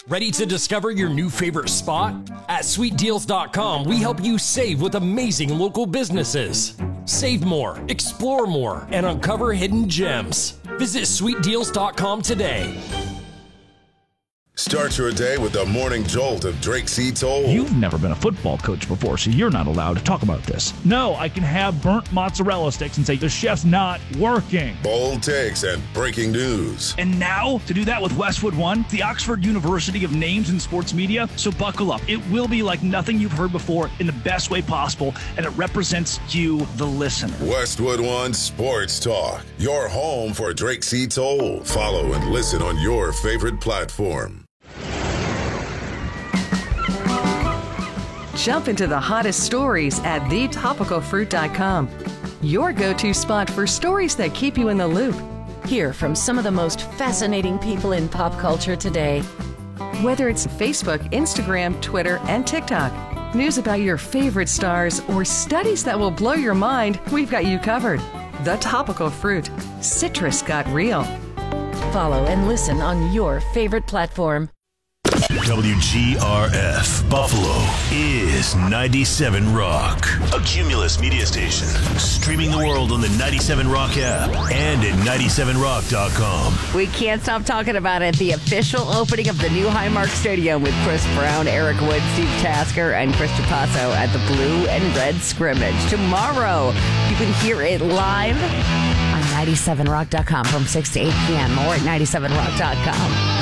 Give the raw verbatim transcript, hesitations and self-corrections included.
Ready to discover your new favorite spot? At sweet deals dot com, we help you save with amazing local businesses. Save more, explore more, and uncover hidden gems. Visit sweet deals dot com today. Start your day with the morning jolt of Drake C. Toll. You've never been a football coach before, so you're not allowed to talk about this. No, I can have burnt mozzarella sticks and say the chef's not working. Bold takes and breaking news. And now, to do that with Westwood One, the Oxford University of names in sports media. So buckle up. It will be like nothing you've heard before in the best way possible, and it represents you, the listener. Westwood One Sports Talk, your home for Drake C. Toll. Follow and listen on your favorite platform. Jump into the hottest stories at the topical fruit dot com. Your go-to spot for stories that keep you in the loop. Hear from some of the most fascinating people in pop culture today. Whether it's Facebook, Instagram, Twitter, and TikTok, news about your favorite stars, or studies that will blow your mind, we've got you covered. The Topical Fruit. Citrus got real. Follow and listen on your favorite platform. W G R F Buffalo is ninety-seven Rock, a Cumulus media station, streaming the world on the ninety-seven Rock app and at ninety-seven rock dot com. We can't stop talking about it. The official opening of the new Highmark Stadium with Chris Brown, Eric Wood, Steve Tasker, and Chris Trapasso at the Blue and Red Scrimmage. Tomorrow, you can hear it live on ninety-seven rock dot com from six to eight p.m. or at ninety-seven rock dot com.